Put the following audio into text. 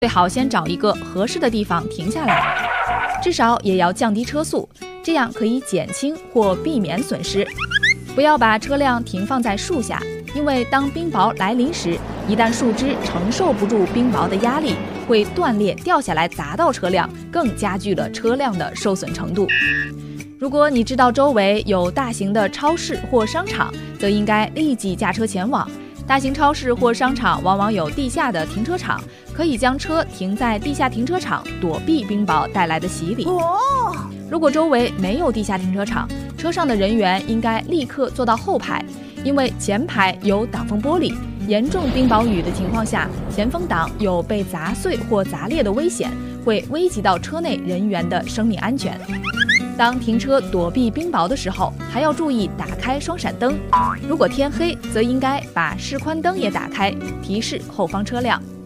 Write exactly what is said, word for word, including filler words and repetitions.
最好先找一个合适的地方停下来，至少也要降低车速，这样可以减轻或避免损失。不要把车辆停放在树下，因为当冰雹来临时，一旦树枝承受不住冰雹的压力，会断裂掉下来砸到车辆，更加剧了车辆的受损程度。如果你知道周围有大型的超市或商场，则应该立即驾车前往。大型超市或商场往往有地下的停车场，可以将车停在地下停车场，躲避冰雹带来的洗礼。如果周围没有地下停车场，车上的人员应该立刻坐到后排，因为前排有挡风玻璃，严重冰雹雨的情况下，前风挡有被砸碎或砸裂的危险，会危及到车内人员的生命安全。当停车躲避冰雹的时候，还要注意打开双闪灯。如果天黑，则应该把示宽灯也打开，提示后方车辆。